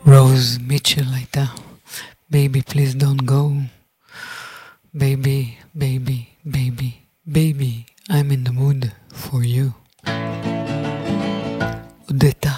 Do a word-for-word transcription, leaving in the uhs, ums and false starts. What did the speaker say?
רוז מיטשל הייתה, baby please don't go, baby, baby, baby, baby, I'm in the mood for you. הודתה